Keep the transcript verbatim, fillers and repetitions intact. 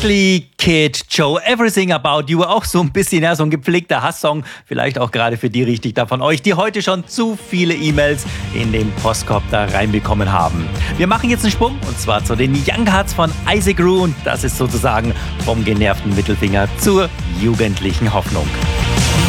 Exactly, Kid Joe, Everything About You, auch so ein bisschen, ja, so ein gepflegter Hasssong, vielleicht auch gerade für die richtig da von euch, die heute schon zu viele E-Mails in den Postkorb da reinbekommen haben. Wir machen jetzt einen Sprung und zwar zu den Young Hearts von Isaac Rue und das ist sozusagen vom genervten Mittelfinger zur jugendlichen Hoffnung.